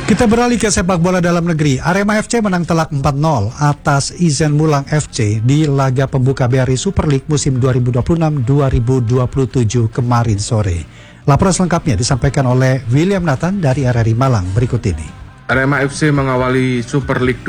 Kita beralih ke sepak bola dalam negeri. Arema FC menang telak 4-0 atas Izen Mulang FC di laga pembuka BRI Super League musim 2026-2027 kemarin sore. Laporan selengkapnya disampaikan oleh William Nathan dari RRI Malang berikut ini. Arema FC mengawali Super League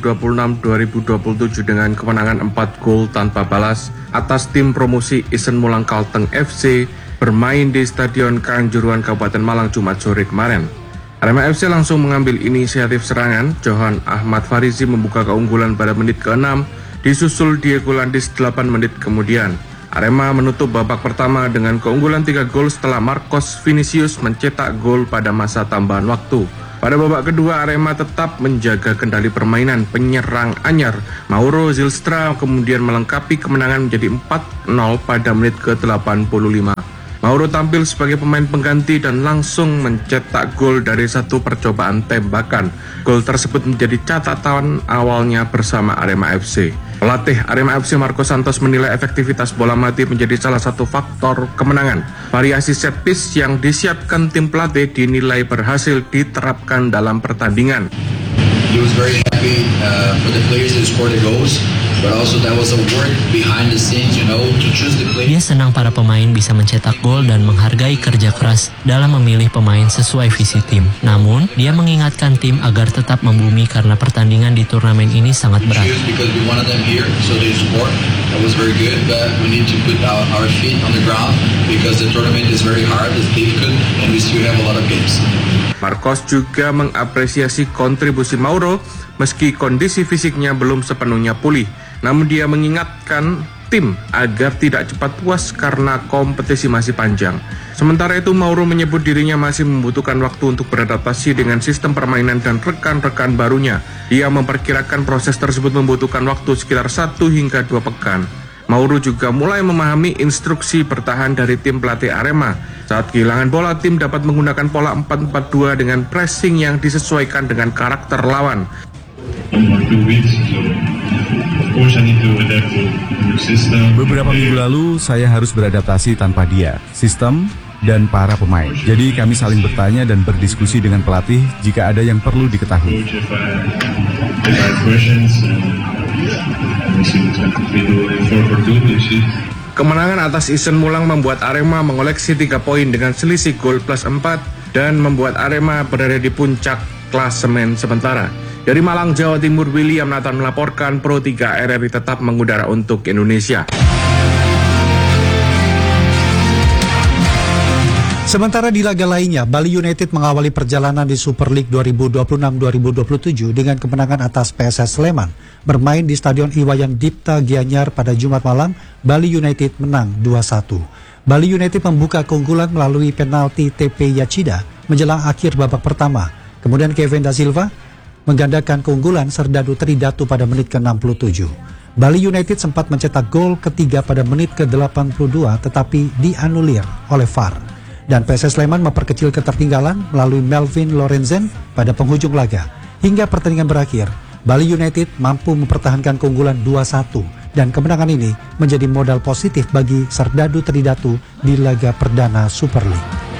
2026-2027 dengan kemenangan 4 gol tanpa balas atas tim promosi Izen Mulang Kalteng FC bermain di Stadion Kanjuruhan Kabupaten Malang Jumat sore kemarin. Arema FC langsung mengambil inisiatif serangan. Johan Ahmad Farizi membuka keunggulan pada menit ke-6, disusul Diego Landis 8 menit kemudian. Arema menutup babak pertama dengan keunggulan 3 gol setelah Marcos Vinicius mencetak gol pada masa tambahan waktu. Pada babak kedua, Arema tetap menjaga kendali permainan. Penyerang anyar Mauro Zylstra kemudian melengkapi kemenangan menjadi 4-0 pada menit ke-85. Mauro tampil sebagai pemain pengganti dan langsung mencetak gol dari satu percobaan tembakan. Gol tersebut menjadi catatan awalnya bersama Arema FC. Pelatih Arema FC Marco Santos menilai efektivitas bola mati menjadi salah satu faktor kemenangan. Variasi set piece yang disiapkan tim pelatih dinilai berhasil diterapkan dalam pertandingan. He was very happy for the players that scored the goals, but also that was a work behind the scenes, to choose the players. Dia senang para pemain bisa mencetak gol dan menghargai kerja keras dalam memilih pemain sesuai visi tim. Namun, dia mengingatkan tim agar tetap membumi karena pertandingan di turnamen ini sangat berat. Because we wanted them here, so they scored. That was very good, but we need to put our feet on the ground because the tournament is very hard, it's difficult, and we still have a lot of games. Marcos juga mengapresiasi kontribusi Mauro meski kondisi fisiknya belum sepenuhnya pulih. Namun dia mengingatkan tim agar tidak cepat puas karena kompetisi masih panjang. Sementara itu Mauro menyebut dirinya masih membutuhkan waktu untuk beradaptasi dengan sistem permainan dan rekan-rekan barunya. Dia memperkirakan proses tersebut membutuhkan waktu sekitar 1 hingga 2 pekan. Mauro juga mulai memahami instruksi bertahan dari tim pelatih Arema. Saat kehilangan bola, tim dapat menggunakan pola 4-4-2 dengan pressing yang disesuaikan dengan karakter lawan. Beberapa minggu lalu, saya harus beradaptasi tanpa dia, sistem, dan para pemain. Jadi kami saling bertanya dan berdiskusi dengan pelatih jika ada yang perlu diketahui. Kemenangan atas Izen Mulang membuat Arema mengoleksi 3 poin dengan selisih gol plus 4 dan membuat Arema berada di puncak klasemen sementara. Dari Malang, Jawa Timur, William Nathan melaporkan Pro 3 RRI tetap mengudara untuk Indonesia. Sementara di laga lainnya, Bali United mengawali perjalanan di Super League 2026-2027 dengan kemenangan atas PSS Sleman. Bermain di Stadion Iwayan Dipta Gianyar pada Jumat malam, Bali United menang 2-1. Bali United membuka keunggulan melalui penalti TP Yachida menjelang akhir babak pertama. Kemudian Kevin Da Silva menggandakan keunggulan Serdadu Tridatu pada menit ke-67. Bali United sempat mencetak gol ketiga pada menit ke-82 tetapi dianulir oleh VAR. Dan PSS Sleman memperkecil ketertinggalan melalui Melvin Lorenzen pada penghujung laga. Hingga pertandingan berakhir, Bali United mampu mempertahankan keunggulan 2-1 dan kemenangan ini menjadi modal positif bagi Serdadu Tridatu di laga perdana Super League.